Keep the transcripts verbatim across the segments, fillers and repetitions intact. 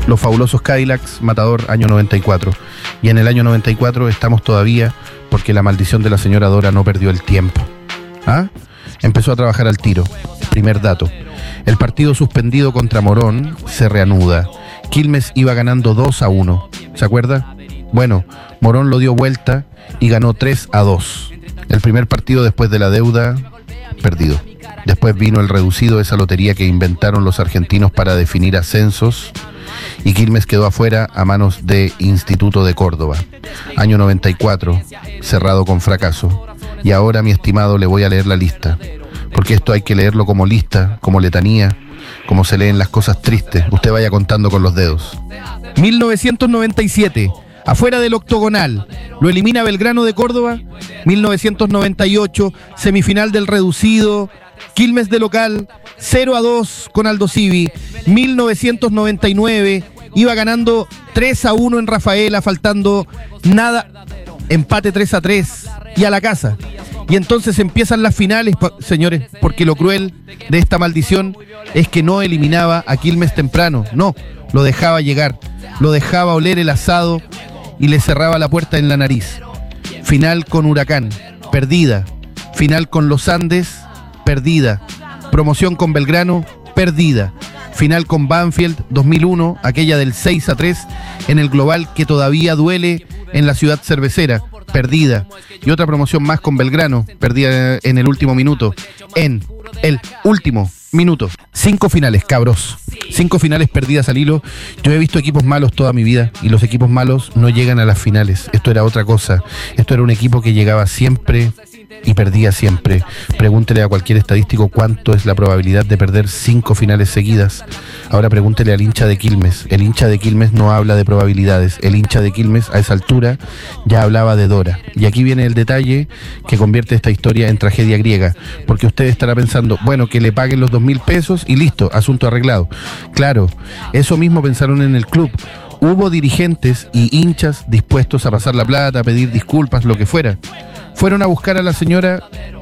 los fabulosos Cadillacs, Matador, año noventa y cuatro. Y en el año noventa y cuatro estamos todavía porque la maldición de la señora Dora no perdió el tiempo. ¿Ah? Empezó a trabajar al tiro. Primer dato. El partido suspendido contra Morón se reanuda. Quilmes iba ganando dos a uno. ¿Se acuerda? Bueno, Morón lo dio vuelta y ganó tres a dos. El primer partido después de la deuda, perdido. Después vino el reducido, esa lotería que inventaron los argentinos para definir ascensos, y Quilmes quedó afuera a manos de Instituto de Córdoba. Año noventa y cuatro, cerrado con fracaso. Y ahora, mi estimado, le voy a leer la lista, porque esto hay que leerlo como lista, como letanía, como se leen las cosas tristes. Usted vaya contando con los dedos. mil novecientos noventa y siete, afuera del octogonal, lo elimina Belgrano de Córdoba. Mil novecientos noventa y ocho, semifinal del reducido, Quilmes de local, cero a dos con Aldo Civi. Mil novecientos noventa y nueve, iba ganando tres a uno en Rafaela, faltando nada, empate tres a tres y a la casa. Y entonces empiezan las finales, señores, porque lo cruel de esta maldición es que no eliminaba a Quilmes temprano, no, lo dejaba llegar, lo dejaba oler el asado y le cerraba la puerta en la nariz. Final con Huracán, perdida. Final con Los Andes, perdida. Promoción con Belgrano, perdida. Final con Banfield dos mil uno, aquella del seis a tres en el global que todavía duele en la ciudad cervecera, perdida. Y otra promoción más con Belgrano, perdida en el último minuto. En el último minuto. Cinco finales, cabros. Cinco finales perdidas al hilo. Yo he visto equipos malos toda mi vida y los equipos malos no llegan a las finales. Esto era otra cosa. Esto era un equipo que llegaba siempre y perdía siempre. Pregúntele a cualquier estadístico cuánto es la probabilidad de perder cinco finales seguidas. Ahora pregúntele al hincha de Quilmes. El hincha de Quilmes no habla de probabilidades. El hincha de Quilmes a esa altura ya hablaba de Dora. Y aquí viene el detalle que convierte esta historia en tragedia griega. Porque usted estará pensando, bueno, que le paguen los dos mil pesos y listo, asunto arreglado. Claro, eso mismo pensaron en el club. Hubo dirigentes y hinchas dispuestos a pasar la plata, a pedir disculpas, lo que fuera. Fueron a buscar a la señora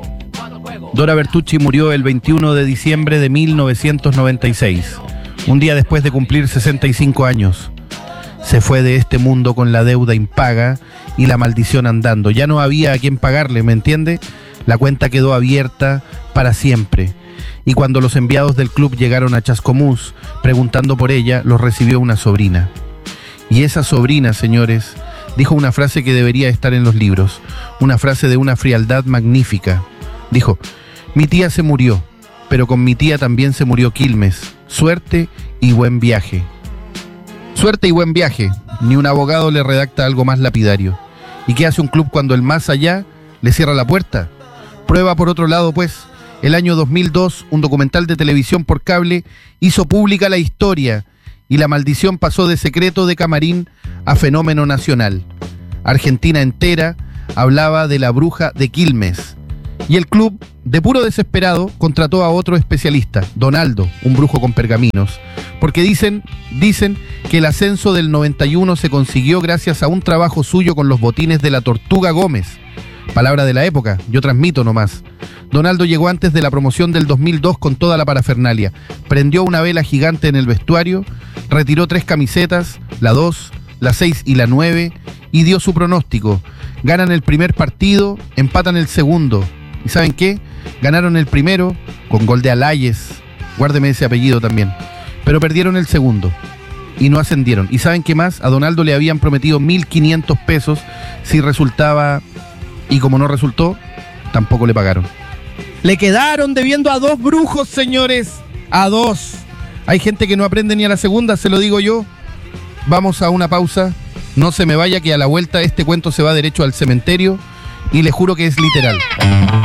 Dora Bertucci. Murió el veintiuno de diciembre de mil novecientos noventa y seis, un día después de cumplir sesenta y cinco años. Se fue de este mundo con la deuda impaga y la maldición andando. Ya no había a quien pagarle, ¿me entiende? La cuenta quedó abierta para siempre. Y cuando los enviados del club llegaron a Chascomús preguntando por ella, los recibió una sobrina. Y esa sobrina, señores, dijo una frase que debería estar en los libros, una frase de una frialdad magnífica. Dijo, mi tía se murió, pero con mi tía también se murió Quilmes. Suerte y buen viaje. Suerte y buen viaje. Ni un abogado le redacta algo más lapidario. ¿Y qué hace un club cuando el más allá le cierra la puerta? Prueba por otro lado, pues. El año dos mil dos, un documental de televisión por cable hizo pública la historia y la maldición pasó de secreto de camarín a fenómeno nacional. Argentina entera hablaba de la bruja de Quilmes. Y el club, de puro desesperado, contrató a otro especialista, Donaldo, un brujo con pergaminos. Porque dicen, dicen que el ascenso del noventa y uno se consiguió gracias a un trabajo suyo con los botines de la Tortuga Gómez. Palabra de la época, yo transmito nomás. Donaldo llegó antes de la promoción del dos mil dos con toda la parafernalia. Prendió una vela gigante en el vestuario, retiró tres camisetas, la dos, la seis y la nueve, y dio su pronóstico. Ganan el primer partido, empatan el segundo. ¿Y saben qué? Ganaron el primero con gol de Alayes. Guárdeme ese apellido también. Pero perdieron el segundo y no ascendieron. ¿Y saben qué más? A Donaldo le habían prometido mil quinientos pesos si resultaba, y como no resultó, tampoco le pagaron. Le quedaron debiendo a dos brujos, señores. A dos. Hay gente que no aprende ni a la segunda, se lo digo yo. Vamos a una pausa. No se me vaya, que a la vuelta este cuento se va derecho al cementerio. Y le juro que es literal.